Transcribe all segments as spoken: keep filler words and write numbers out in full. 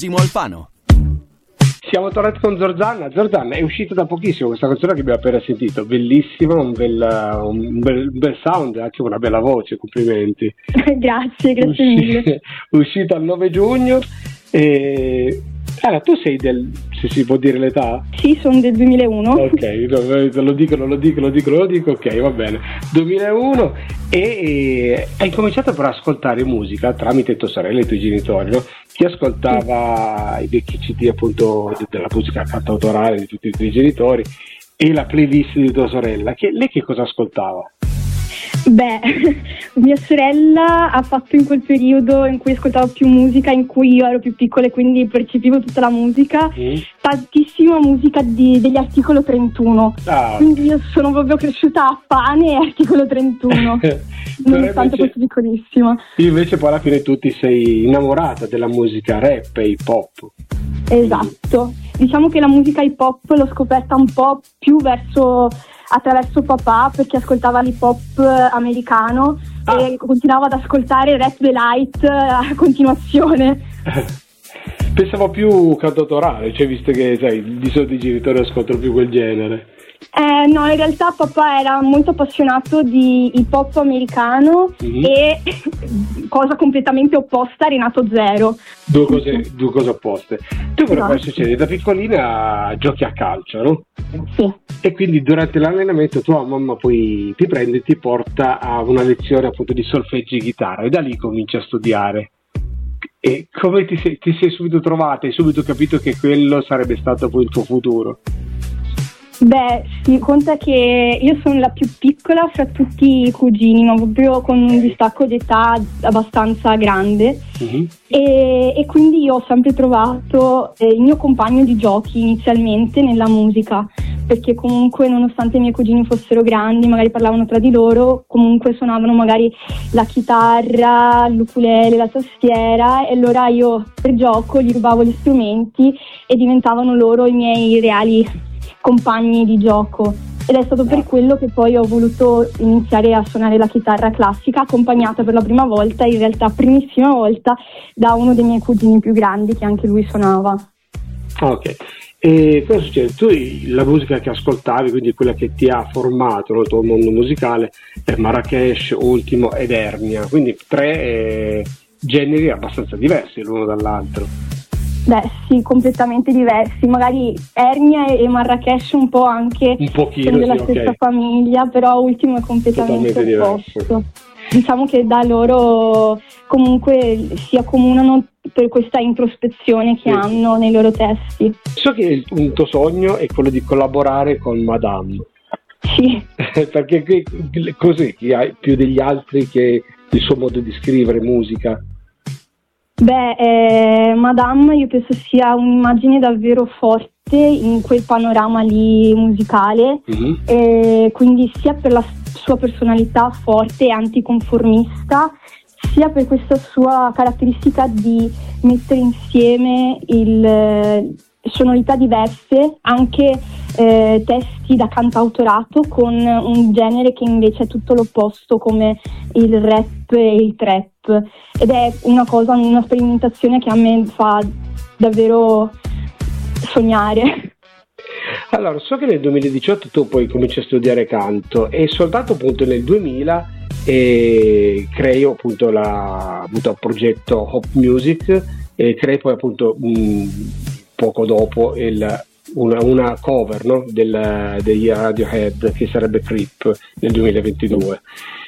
Simo Alfano. Siamo tornati con Zorzanna. Zorzanna, è uscita da pochissimo questa canzone che abbiamo appena sentito, bellissima, un bel, un bel, un bel sound, anche una bella voce, complimenti. Grazie, grazie Usci- mille. Uscita il nove giugno. E... Allora, tu sei del, se si può dire l'età? Sì, sono del duemilauno. Ok, no, lo dico, non lo dico, lo dico, lo dico, ok, va bene. duemilauno e, e hai cominciato per ascoltare musica tramite tua sorella e i tuoi genitori, no? Chi ascoltava i vecchi C D appunto della musica cantautorale di tutti i tuoi genitori e la playlist di tua sorella, che, lei che cosa ascoltava? Beh, mia sorella ha fatto in quel periodo in cui ascoltavo più musica, in cui io ero più piccola e quindi percepivo tutta la musica, mm. tantissima musica di, degli Articolo trentuno, ah. Quindi io sono proprio cresciuta a Pane e Articolo trentuno, nonostante fosse piccolissima. Io invece poi alla fine tu ti sei innamorata della musica rap e hip hop. Esatto, diciamo che la musica hip hop l'ho scoperta un po' più verso... attraverso papà, perché ascoltava l'hip hop americano ah. e continuava ad ascoltare Rap the Light a continuazione. Pensavo più cantautorale, cioè visto che sai, di solito i genitori ascoltano più quel genere. Eh, no, in realtà papà era molto appassionato di hip hop americano mm-hmm. e cosa completamente opposta, Renato Zero. Due cose, due cose opposte. Tu però poi succede, da piccolina giochi a calcio, no? Sì. E quindi durante l'allenamento tua mamma poi ti prende e ti porta a una lezione appunto di solfeggio e chitarra e da lì cominci a studiare. E come ti sei, ti sei subito trovata? Hai subito capito che quello sarebbe stato poi il tuo futuro? Beh, sì, conta che io sono la più piccola fra tutti i cugini, ma proprio con un distacco d'età abbastanza grande. Uh-huh. E, e quindi io ho sempre trovato eh, il mio compagno di giochi inizialmente nella musica, perché comunque nonostante i miei cugini fossero grandi, magari parlavano tra di loro, comunque suonavano magari la chitarra, l'ukulele, la tastiera, e allora io per gioco gli rubavo gli strumenti e diventavano loro i miei reali compagni di gioco, ed è stato per quello che poi ho voluto iniziare a suonare la chitarra classica, accompagnata per la prima volta, in realtà primissima volta, da uno dei miei cugini più grandi che anche lui suonava. Ok, e cosa succede? Tu la musica che ascoltavi, quindi quella che ti ha formato il tuo mondo musicale, è Marrakesh, Ultimo ed Ernia, quindi tre eh, generi abbastanza diversi l'uno dall'altro. Beh sì, completamente diversi, magari Ernia e Marrakesh un po' anche un pochino, sono della sì, stessa okay. famiglia, però Ultimo è completamente opposto. Diverso. Diciamo che da loro comunque si accomunano per questa introspezione che sì. hanno nei loro testi. So che un tuo sogno è quello di collaborare con Madame. Sì. Perché così chi ha più degli altri che il suo modo di scrivere musica? Beh, eh, Madame io penso sia un'immagine davvero forte in quel panorama lì musicale, mm-hmm. eh, quindi sia per la sua personalità forte e anticonformista, sia per questa sua caratteristica di mettere insieme il, sonorità diverse, anche eh, testi da cantautorato con un genere che invece è tutto l'opposto, come il rap e il trap, ed è una cosa, una sperimentazione che a me fa davvero sognare. Allora, so che nel duemiladiciotto tu poi cominci a studiare canto e soltanto appunto nel duemila eh, crei appunto la, appunto, il progetto Hop Music e crei poi appunto mh, poco dopo il, una, una cover, no? Del, degli Radiohead, che sarebbe Creep nel duemilaventidue,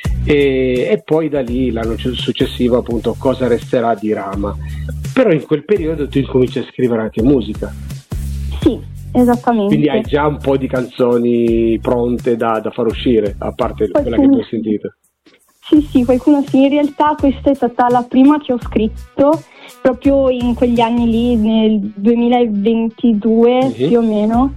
e, e poi da lì l'anno successivo appunto Cosa resterà di Rama. Però in quel periodo tu incominci a scrivere anche musica. Sì, esattamente. Quindi hai già un po' di canzoni pronte da, da far uscire, a parte qualcuno, quella che tu hai sentito. Sì, sì, qualcuno sì. In realtà questa è stata la prima che ho scritto proprio in quegli anni lì, nel duemilaventidue uh-huh. più o meno,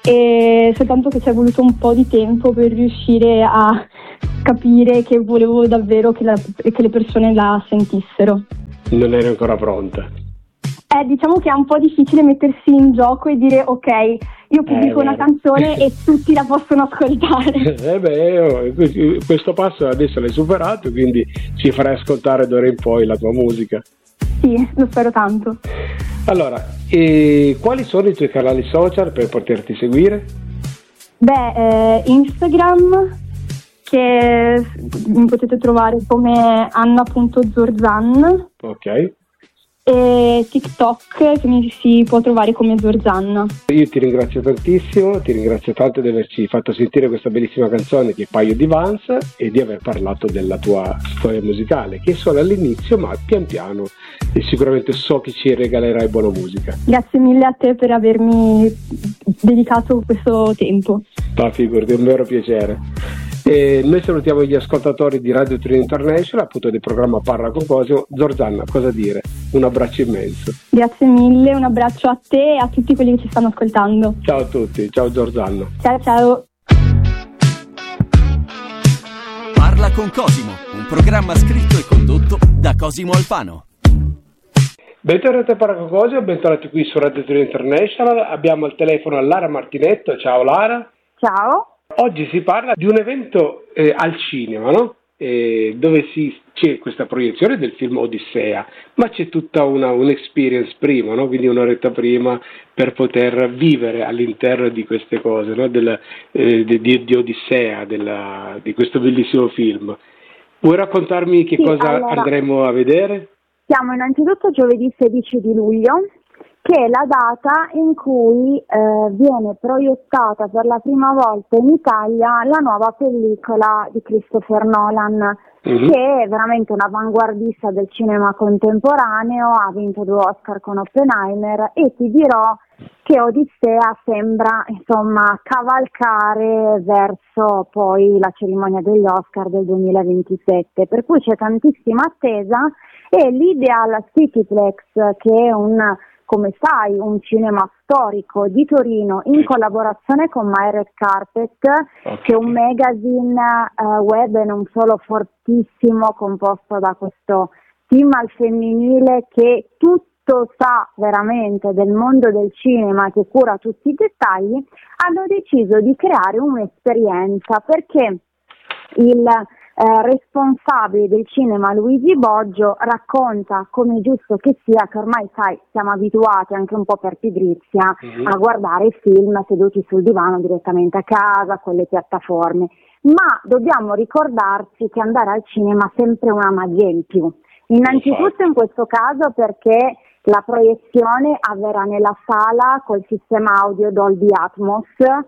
e soltanto che ci è voluto un po' di tempo per riuscire a capire che volevo davvero che, la, che le persone la sentissero. Non eri ancora pronta? Eh, diciamo che è un po' difficile mettersi in gioco e dire ok, io pubblico eh, una canzone e tutti la possono ascoltare. Eh beh, questo passo adesso l'hai superato, quindi ci farai ascoltare d'ora in poi la tua musica. Sì, lo spero tanto. Allora, e quali sono i tuoi canali social per poterti seguire? Beh, eh, Instagram, che mi potete trovare come anna punto zorzan. Ok. E TikTok, che mi si può trovare come Zorzanna. Io ti ringrazio tantissimo, ti ringrazio tanto di averci fatto sentire questa bellissima canzone che è Paio di Vans e di aver parlato della tua storia musicale, che è solo all'inizio, ma pian piano e sicuramente so che ci regalerai buona musica. Grazie mille a te per avermi dedicato questo tempo. Ma figurati, è un vero piacere. E noi salutiamo gli ascoltatori di Radio Torino International, appunto del programma Parla con Cosimo. Zorzanna, cosa dire? Un abbraccio immenso. Grazie mille, un abbraccio a te e a tutti quelli che ci stanno ascoltando. Ciao a tutti, ciao Zorzanna. Ciao ciao. Parla con Cosimo, un programma scritto e condotto da Cosimo Alfano. Bentornati a Parla con Cosimo, bentornati qui su Radio Torino International. Abbiamo al telefono Lara Martinetto. Ciao Lara. Ciao. Oggi si parla di un evento eh, al cinema, no? Eh, dove si, c'è questa proiezione del film Odissea, ma c'è tutta una un'experience prima, no? Quindi un'oretta prima per poter vivere all'interno di queste cose, no? Del, eh, di, di Odissea, della, di questo bellissimo film. Vuoi raccontarmi che sì, cosa allora, andremo a vedere? Siamo innanzitutto giovedì sedici di luglio, che è la data in cui eh, viene proiettata per la prima volta in Italia la nuova pellicola di Christopher Nolan, mm-hmm. che è veramente un avanguardista del cinema contemporaneo, ha vinto due Oscar con Oppenheimer e ti dirò che Odissea sembra insomma cavalcare verso poi la cerimonia degli Oscar del duemilaventisette, per cui c'è tantissima attesa e l'Ideal Cityplex, che è un, come sai, un cinema storico di Torino in collaborazione con My Red Carpet, okay. che è un magazine uh, web e non solo fortissimo, composto da questo team al femminile che tutto sa veramente del mondo del cinema, che cura tutti i dettagli, hanno deciso di creare un'esperienza perché il Eh, responsabile del cinema Luigi Boggio racconta, come giusto che sia, che ormai sai siamo abituati anche un po' per pigrizia mm-hmm. a guardare film seduti sul divano direttamente a casa con le piattaforme, ma dobbiamo ricordarci che andare al cinema è sempre una magia in più, innanzitutto in questo caso perché la proiezione avverrà nella sala col sistema audio Dolby Atmos,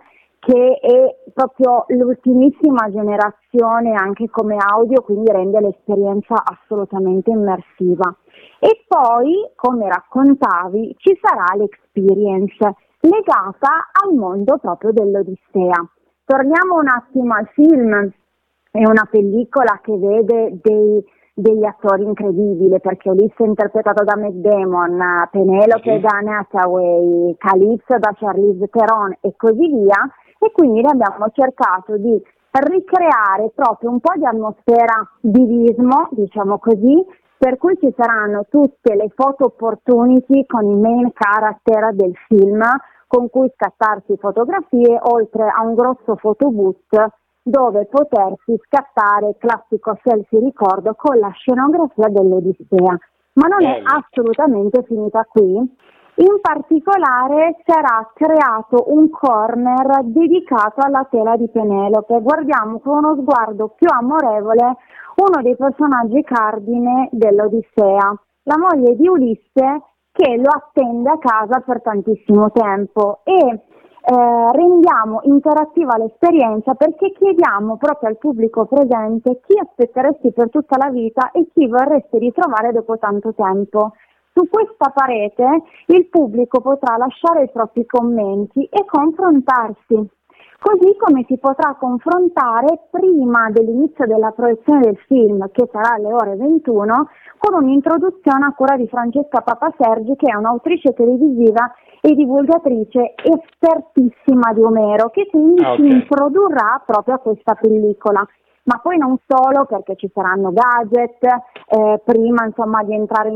che è proprio l'ultimissima generazione anche come audio, quindi rende l'esperienza assolutamente immersiva. E poi, come raccontavi, ci sarà l'experience legata al mondo proprio dell'Odissea. Torniamo un attimo al film, è una pellicola che vede dei, degli attori incredibili, perché Ulisse è interpretato da Matt Damon, Penelope sì. da Anne Hathaway, Calypso da Charlize Theron e così via. E quindi abbiamo cercato di ricreare proprio un po' di atmosfera divismo, diciamo così, per cui ci saranno tutte le photo opportunity con i main character del film, con cui scattarsi fotografie, oltre a un grosso photobooth dove potersi scattare classico selfie ricordo con la scenografia dell'Odissea. Ma non è assolutamente finita qui. In particolare sarà creato un corner dedicato alla tela di Penelope. Guardiamo con uno sguardo più amorevole uno dei personaggi cardine dell'Odissea, la moglie di Ulisse che lo attende a casa per tantissimo tempo e eh, rendiamo interattiva l'esperienza perché chiediamo proprio al pubblico presente chi aspetteresti per tutta la vita e chi vorresti ritrovare dopo tanto tempo. Su questa parete il pubblico potrà lasciare i propri commenti e confrontarsi, così come si potrà confrontare prima dell'inizio della proiezione del film, che sarà alle ore ventuno, con un'introduzione a cura di Francesca Papasergi, che è un'autrice televisiva e divulgatrice espertissima di Omero, che quindi okay. si introdurrà proprio a questa pellicola. Ma poi non solo, perché ci saranno gadget, eh, prima insomma di entrare